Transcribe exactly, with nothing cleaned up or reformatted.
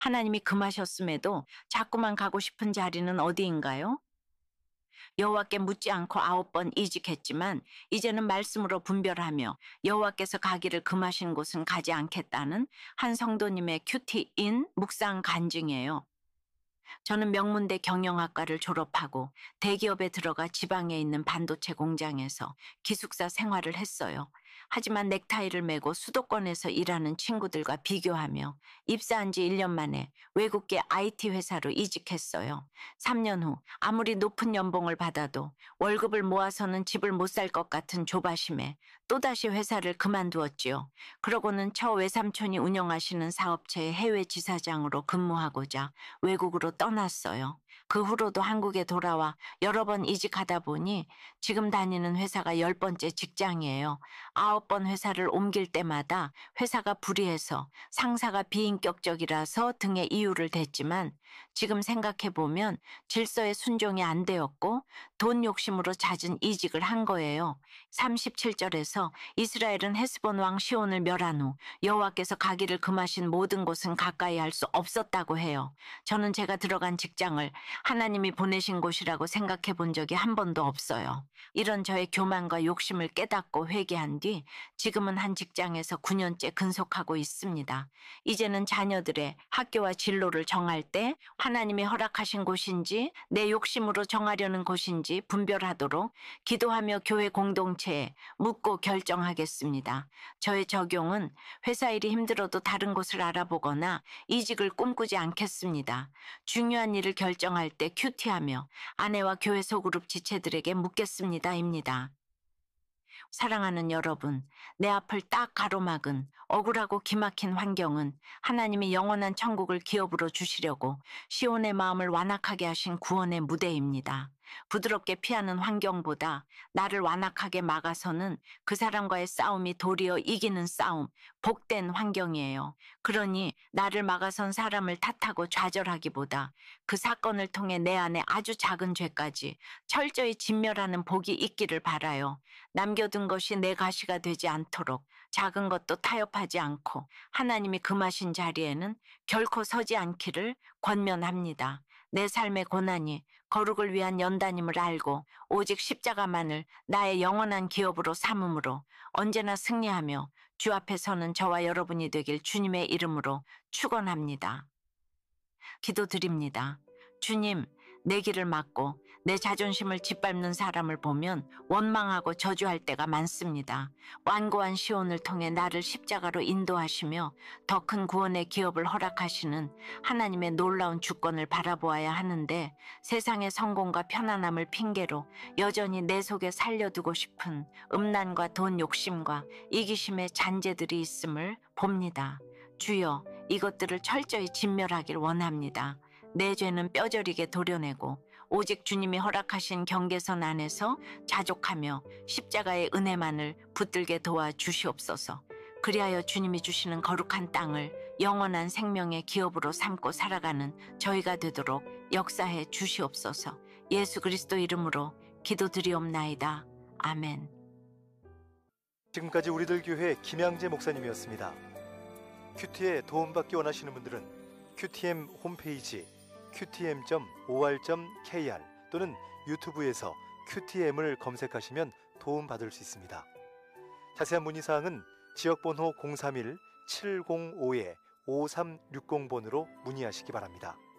하나님이 금하셨음에도 자꾸만 가고 싶은 자리는 어디인가요? 여호와께 묻지 않고 아홉 번 이직했지만 이제는 말씀으로 분별하며 여호와께서 가기를 금하신 곳은 가지 않겠다는 한 성도님의 큐티인 묵상 간증이에요. 저는 명문대 경영학과를 졸업하고 대기업에 들어가 지방에 있는 반도체 공장에서 기숙사 생활을 했어요. 하지만 넥타이를 메고 수도권에서 일하는 친구들과 비교하며 입사한 지 일 년 만에 외국계 아이티 회사로 이직했어요. 삼 년 후 아무리 높은 연봉을 받아도 월급을 모아서는 집을 못 살 것 같은 조바심에 또다시 회사를 그만두었지요. 그러고는 처 외삼촌이 운영하시는 사업체의 해외 지사장으로 근무하고자 외국으로 떠났어요. 그 후로도 한국에 돌아와 여러 번 이직하다 보니 지금 다니는 회사가 열 번째 직장이에요. 아홉 번 회사를 옮길 때마다 회사가 불의해서 상사가 비인격적이라서 등의 이유를 댔지만 지금 생각해보면 질서에 순종이 안 되었고 돈 욕심으로 잦은 이직을 한 거예요. 삼십칠 절에서 이스라엘은 헤스본 왕 시온을 멸한 후 여호와께서 가기를 금하신 모든 곳은 가까이 할 수 없었다고 해요. 저는 제가 들어간 직장을 하나님이 보내신 곳이라고 생각해 본 적이 한 번도 없어요. 이런 저의 교만과 욕심을 깨닫고 회개한 뒤 지금은 한 직장에서 구 년째 근속하고 있습니다. 이제는 자녀들의 학교와 진로를 정할 때 하나님이 허락하신 곳인지 내 욕심으로 정하려는 곳인지 분별하도록 기도하며 교회 공동체에 묻고 결정하겠습니다. 저의 적용은 회사 일이 힘들어도 다른 곳을 알아보거나 이직을 꿈꾸지 않겠습니다. 중요한 일을 결정할 때 큐티하며 아내와 교회 소그룹 지체들에게 묻겠습니다. 입니다. 사랑하는 여러분, 내 앞을 딱 가로막은 억울하고 기막힌 환경은 하나님이 영원한 천국을 기업으로 주시려고 시온의 마음을 완악하게 하신 구원의 무대입니다. 부드럽게 피하는 환경보다 나를 완악하게 막아서는 그 사람과의 싸움이 도리어 이기는 싸움, 복된 환경이에요. 그러니 나를 막아선 사람을 탓하고 좌절하기보다 그 사건을 통해 내 안에 아주 작은 죄까지 철저히 진멸하는 복이 있기를 바라요. 남겨둔 것이 내 가시가 되지 않도록 작은 것도 타협하지 않고 하나님이 금하신 자리에는 결코 서지 않기를 권면합니다. 내 삶의 고난이 거룩을 위한 연단임을 알고 오직 십자가만을 나의 영원한 기업으로 삼음으로 언제나 승리하며 주 앞에 서는 저와 여러분이 되길 주님의 이름으로 축원합니다. 기도드립니다. 주님, 내 길을 막고 내 자존심을 짓밟는 사람을 보면 원망하고 저주할 때가 많습니다. 완고한 시온을 통해 나를 십자가로 인도하시며 더 큰 구원의 기업을 허락하시는 하나님의 놀라운 주권을 바라보아야 하는데 세상의 성공과 편안함을 핑계로 여전히 내 속에 살려두고 싶은 음란과 돈 욕심과 이기심의 잔재들이 있음을 봅니다. 주여, 이것들을 철저히 진멸하길 원합니다. 내 죄는 뼈저리게 도려내고 오직 주님이 허락하신 경계선 안에서 자족하며 십자가의 은혜만을 붙들게 도와 주시옵소서. 그리하여 주님이 주시는 거룩한 땅을 영원한 생명의 기업으로 삼고 살아가는 저희가 되도록 역사해 주시옵소서. 예수 그리스도 이름으로 기도드리옵나이다. 아멘. 지금까지 우리들 교회 김양재 목사님이었습니다. 큐티에 도움받기 원하시는 분들은 큐티엠 홈페이지 큐티엠 닷 오알 닷 케이알 또는 유튜브에서 큐티엠을 검색하시면 도움받을 수 있습니다. 자세한 문의사항은 지역번호 공삼일 칠공오 오삼육공 번으로 문의하시기 바랍니다.